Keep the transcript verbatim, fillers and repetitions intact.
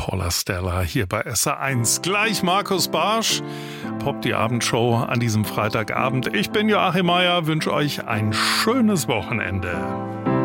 Paula Stella hier bei S R eins. Gleich Markus Barsch, Pop die Abendshow an diesem Freitagabend. Ich bin Joachim Meier, wünsche euch ein schönes Wochenende.